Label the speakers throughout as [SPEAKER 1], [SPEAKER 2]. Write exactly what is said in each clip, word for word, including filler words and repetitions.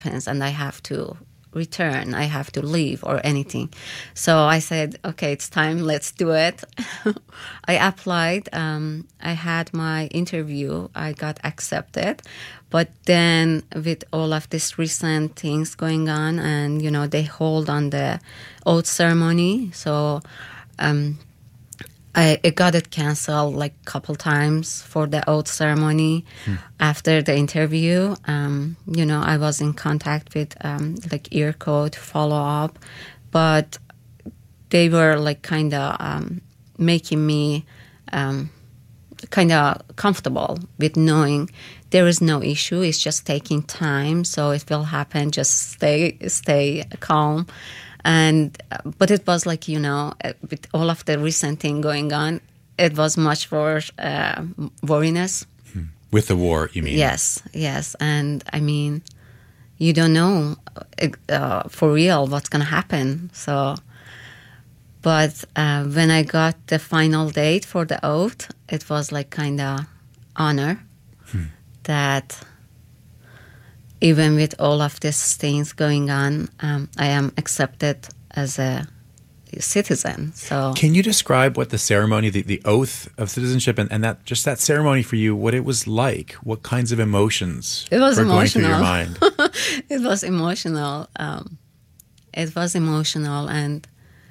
[SPEAKER 1] happens and I have to return, I have to leave or anything. So I said, okay, it's time, let's do it. I applied. Um, I had my interview. I got accepted. But then with all of these recent things going on and, you know, they hold on the oath ceremony. So um, I it got it canceled like a couple times for the oath ceremony. Hmm. After the interview, um, you know, I was in contact with um, like Earco to follow up, but they were like kind of um, making me um, kind of comfortable with knowing there is no issue. It's just taking time, so it will happen. Just stay, stay calm. And but it was like, you know, with all of the recent thing going on, it was much more uh, worriness.
[SPEAKER 2] Hmm. With the war, you mean?
[SPEAKER 1] Yes, yes. And I mean, you don't know uh, for real what's going to happen. So, but uh, when I got the final date for the oath, it was like kind of honor hmm. that even with all of these things going on, um, I am accepted as a citizen. So,
[SPEAKER 2] can you describe what the ceremony, the, the oath of citizenship, and, and that just that ceremony for you, what it was like? What kinds of emotions
[SPEAKER 1] it was
[SPEAKER 2] were
[SPEAKER 1] emotional.
[SPEAKER 2] going through your mind?
[SPEAKER 1] It was emotional. Um, it was emotional, and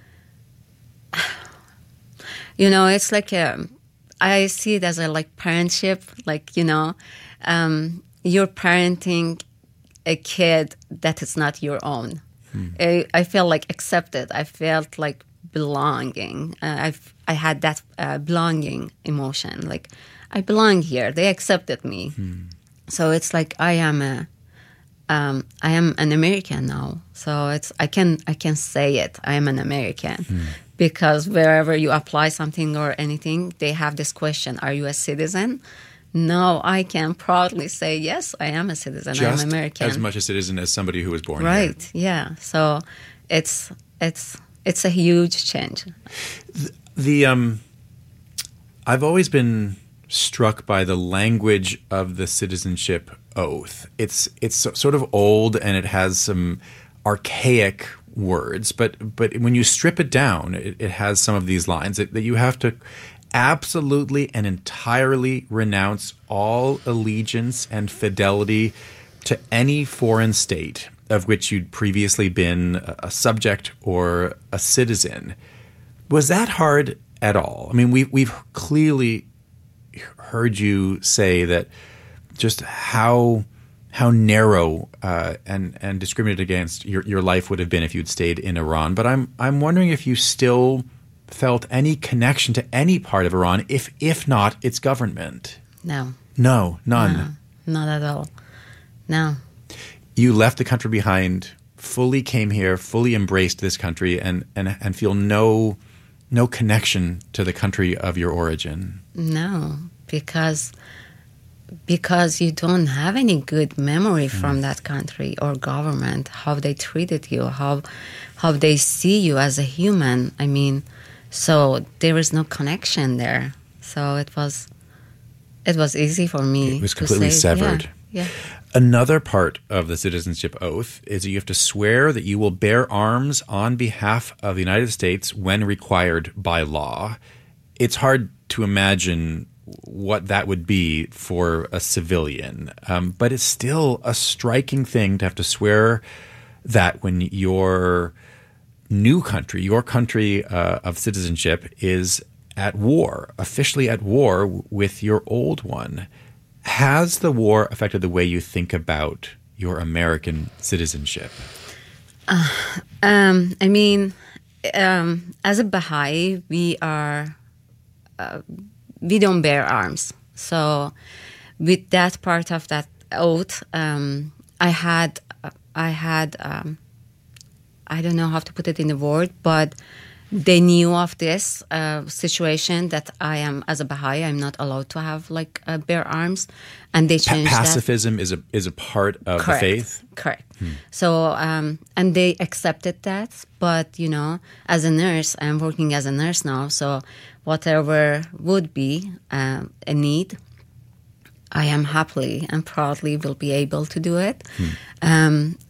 [SPEAKER 1] you know, it's like a, I see it as a like parentship. Like, you know, um, you're parenting a kid that is not your own. Hmm. I, I felt like accepted. I felt like belonging. Uh, I've, I had that uh, belonging emotion. Like, I belong here. They accepted me. Hmm. So it's like I am a, um, I am an American now. So it's I can I can say it. I am an American hmm. because wherever you apply something or anything, they have this question: are you a citizen? No, I can proudly say, yes, I am a citizen.
[SPEAKER 2] Just
[SPEAKER 1] I'm American.
[SPEAKER 2] As much a citizen as somebody who was born
[SPEAKER 1] right,
[SPEAKER 2] here.
[SPEAKER 1] Yeah. So it's it's it's a huge change.
[SPEAKER 2] The, the um, I've always been struck by the language of the citizenship oath. It's it's sort of old and it has some archaic words, but but when you strip it down, it, it has some of these lines that, that you have to absolutely and entirely renounce all allegiance and fidelity to any foreign state of which you'd previously been a subject or a citizen. Was that hard at all? I mean, we, we've clearly heard you say that just how how narrow uh, and and discriminated against your, your life would have been if you'd stayed in Iran. But I'm I'm wondering if you still felt any connection to any part of Iran, if if not its government.
[SPEAKER 1] No.
[SPEAKER 2] No, none.
[SPEAKER 1] No, not at all. No.
[SPEAKER 2] You left the country behind, fully came here, fully embraced this country, and, and, and feel no no connection to the country of your origin.
[SPEAKER 1] No, because because you don't have any good memory mm. from that country or government, how they treated you, how how they see you as a human. I mean, so there is no connection there. So it was it was easy for me.
[SPEAKER 2] It was completely
[SPEAKER 1] to say,
[SPEAKER 2] severed.
[SPEAKER 1] Yeah, yeah.
[SPEAKER 2] Another part of the citizenship oath is that you have to swear that you will bear arms on behalf of the United States when required by law. It's hard to imagine what that would be for a civilian, um, but it's still a striking thing to have to swear that when your new country, your country uh, of citizenship, is at war, officially at war with your old one. Has the war affected the way you think about your American citizenship?
[SPEAKER 1] Uh, um, I mean, um, as a Baha'i, we are uh, we don't bear arms. So, with that part of that oath, um, I had I had um, I don't know how to put it in the word, but they knew of this uh, situation that I am, as a Baha'i, I'm not allowed to have like uh, bear arms, and they changed
[SPEAKER 2] pa- pacifism
[SPEAKER 1] that.
[SPEAKER 2] is a is a part of
[SPEAKER 1] Correct.
[SPEAKER 2] the faith.
[SPEAKER 1] Correct. Hmm. So um, and they accepted that, but you know, as a nurse, I'm working as a nurse now. So whatever would be um, a need, I am happily and proudly will be able to do it. Um,